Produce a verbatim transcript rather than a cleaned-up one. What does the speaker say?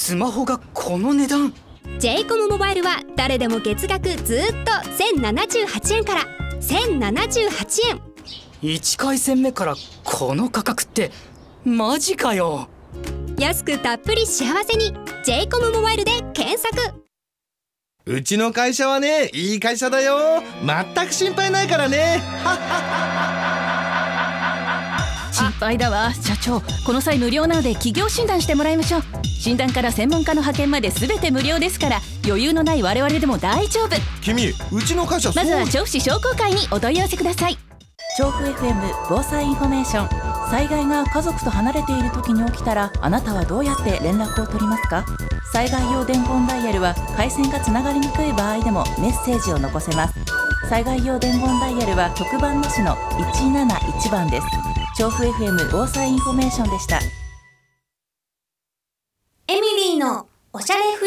スマホがこの値段。 J コムモバイルは誰でも月額ずっとせんななじゅうはちえんからせんななじゅうはちえん。 いち回線目からこの価格ってマジかよ。 安くたっぷり幸せに J コムモバイルで検索。 うちの会社はね、いい会社だよ。全く心配ないからね。 心配だわ社長。この際無料なので企業診断してもらいましょう。診断から専門家の派遣まで全て無料ですから、余裕のない我々でも大丈夫。 君、うちの会社そうまずは調布市商工会にお問い合わせください。 調布 エフエム 防災インフォメーション。災害が家族と離れている時に起きたら、あなたはどうやって連絡を取りますか？災害用伝言ダイヤルは回線がつながりにくい場合でもメッセージを残せます。災害用伝言ダイヤルは特番なしのいちなないちばんです。調布 エフエム 防災インフォメーションでした。 エミリーのおしゃれフ